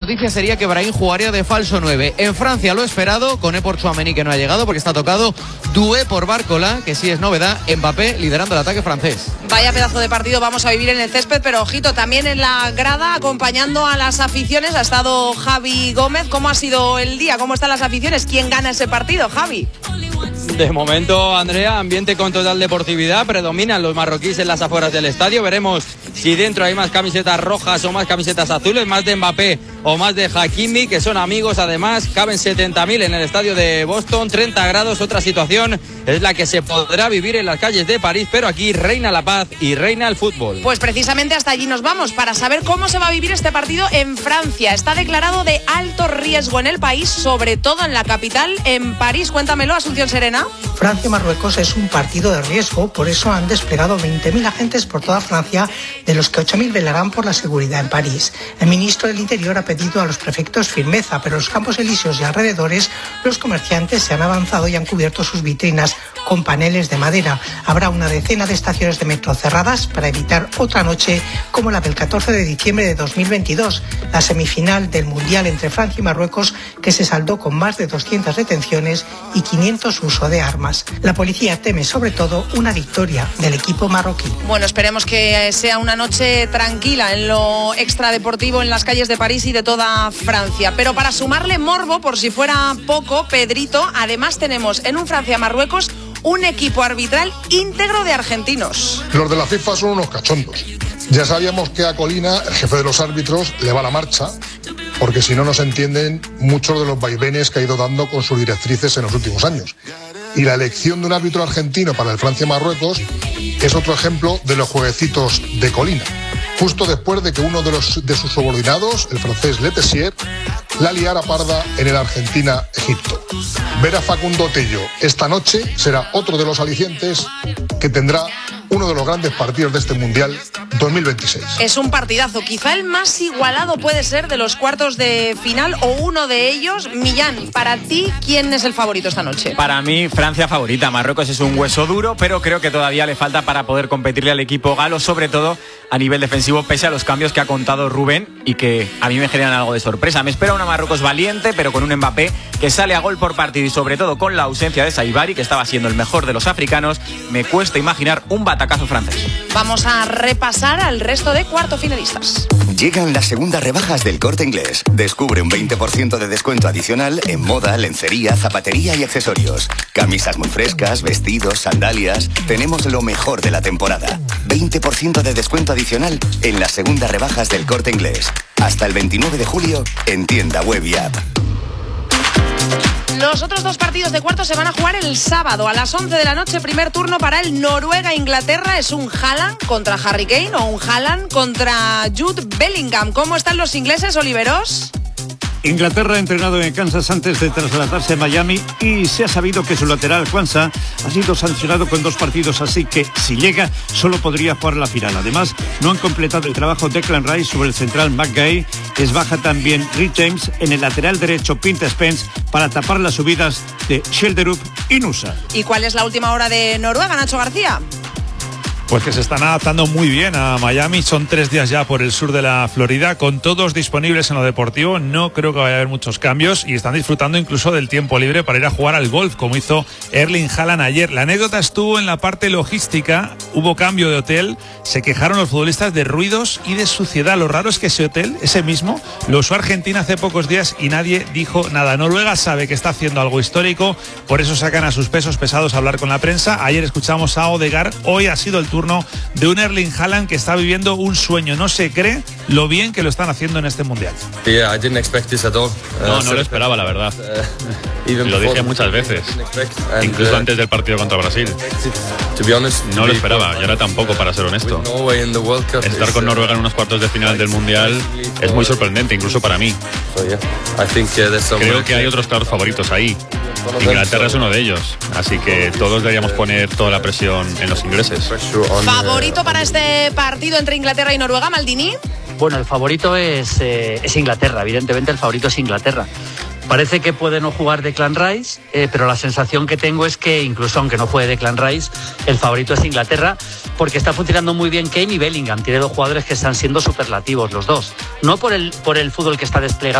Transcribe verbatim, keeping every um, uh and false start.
noticia sería que Brahim jugaría de falso nueve. En Francia lo esperado, Koné por Tchouaméni, que no ha llegado porque está tocado, Doué por Barcola, que sí es novedad, Mbappé liderando el ataque francés. Vaya pedazo de partido vamos a vivir en el césped, pero ojito, también en la grada acompañando a las aficiones ha estado Javi Gómez. ¿Cómo ha sido el día? ¿Cómo están las aficiones? ¿Quién gana ese partido, Javi? De momento, Andrea, ambiente con total deportividad, predominan los marroquíes en las afueras del estadio. Veremos si dentro hay más camisetas rojas o más camisetas azules, más de Mbappé o más de Hakimi, que son amigos. Además, caben setenta mil en el estadio de Boston, treinta grados. Otra situación es la que se podrá vivir en las calles de París, pero aquí reina la paz y reina el fútbol. Pues precisamente hasta allí nos vamos para saber cómo se va a vivir este partido en Francia. Está declarado de alto riesgo en el país, sobre todo en la capital, en París. Cuéntamelo, Asunción Serena. Francia-Marruecos es un partido de riesgo, por eso han desplegado veinte mil agentes por toda Francia, de los que ocho mil velarán por la seguridad en París. El ministro del Interior ha pedido a los prefectos firmeza, pero en los Campos Elíseos y alrededores los comerciantes se han avanzado y han cubierto sus vitrinas con paneles de madera. Habrá una decena de estaciones de metro cerradas para evitar otra noche como la del catorce de diciembre de dos mil veintidós, la semifinal del Mundial entre Francia y Marruecos, que se saldó con más de doscientas detenciones y quinientos uso de armas. La policía teme sobre todo una victoria del equipo marroquí. Bueno, esperemos que sea una noche tranquila en lo extradeportivo en las calles de París y de toda Francia. Pero para sumarle morbo, por si fuera poco, Pedrito, además tenemos en un Francia-Marruecos un equipo arbitral íntegro de argentinos. Los de la FIFA son unos cachondos. Ya sabíamos que a Colina, el jefe de los árbitros, le va la marcha, porque si no, no se entienden muchos de los vaivenes que ha ido dando con sus directrices en los últimos años. Y la elección de un árbitro argentino para el Francia-Marruecos es otro ejemplo de los jueguecitos de Colina, justo después de que uno de, los, de sus subordinados, el francés Letessier, la liara parda en el Argentina-Egipto. Ver a Facundo Tello esta noche será otro de los alicientes que tendrá uno de los grandes partidos de este Mundial dos mil veintiséis. Es un partidazo, quizá el más igualado puede ser de los cuartos de final o uno de ellos. Millán, para ti, ¿quién es el favorito esta noche? Para mí, Francia favorita. Marruecos es un hueso duro, pero creo que todavía le falta para poder competirle al equipo galo, sobre todo a nivel defensivo, pese a los cambios que ha contado Rubén y que a mí me generan algo de sorpresa. Me espera una Marruecos valiente, pero con un Mbappé que sale a gol por partido y sobre todo con la ausencia de Saibari, que estaba siendo el mejor de los africanos. Me cuesta imaginar un batacazo francés. Vamos a repasar al resto de cuartos finalistas. Llegan las segundas rebajas del Corte Inglés. Descubre un veinte por ciento de descuento adicional en moda, lencería, zapatería y accesorios. Camisas muy frescas, vestidos, sandalias. Tenemos lo mejor de la temporada. veinte por ciento de descuento adicional en las segundas rebajas del Corte Inglés. Hasta el veintinueve de julio en tienda web y app. Los otros dos partidos de cuartos se van a jugar el sábado a las once de la noche. Primer turno para el Noruega-Inglaterra. Es un Haaland contra Harry Kane o un Haaland contra Jude Bellingham. ¿Cómo están los ingleses, Oliveros? Inglaterra ha entrenado en Kansas antes de trasladarse a Miami y se ha sabido que su lateral, Kwanzaa, ha sido sancionado con dos partidos, así que si llega solo podría jugar la final. Además, no han completado el trabajo Declan Rice sobre el central McGay. Es baja también Rhys James en el lateral derecho Pinta Spence para tapar las subidas de Schjelderup y Nusa. ¿Y cuál es la última hora de Noruega, Nacho García? Pues que se están adaptando muy bien a Miami. Son tres días ya por el sur de la Florida, con todos disponibles en lo deportivo. No creo que vaya a haber muchos cambios y están disfrutando incluso del tiempo libre para ir a jugar al golf, como hizo Erling Haaland ayer. La anécdota estuvo en la parte logística. Hubo cambio de hotel. Se quejaron los futbolistas de ruidos y de suciedad. Lo raro es que ese hotel, ese mismo, lo usó Argentina hace pocos días y nadie dijo nada. Noruega sabe que está haciendo algo histórico, por eso sacan a sus pesos pesados a hablar con la prensa. Ayer escuchamos a Odegaard. Hoy ha sido el turno de un Erling Haaland que está viviendo un sueño. No se cree lo bien que lo están haciendo en este Mundial. Yeah, I didn't expect this at all. Uh, no, no lo esperaba, la verdad. Uh, lo dije muchas veces, and, incluso uh, antes del partido contra Brasil. To be honest, no lo esperaba, y ahora tampoco, para ser honesto. Estar con Noruega en unos cuartos de final del Mundial es muy sorprendente, incluso para mí. Creo que hay otros claros favoritos ahí. Inglaterra es uno de ellos, así que todos deberíamos poner toda la presión en los ingleses. ¿Favorito para este partido entre Inglaterra y Noruega, Maldini? Bueno, el favorito es, eh, es Inglaterra, evidentemente el favorito es Inglaterra. Parece que puede no jugar Declan Rice, eh, pero la sensación que tengo es que incluso aunque no juegue Declan Rice, el favorito es Inglaterra, porque está funcionando muy bien Kane y Bellingham. Tiene dos jugadores que están siendo superlativos los dos. No por el, por el fútbol que está desplegando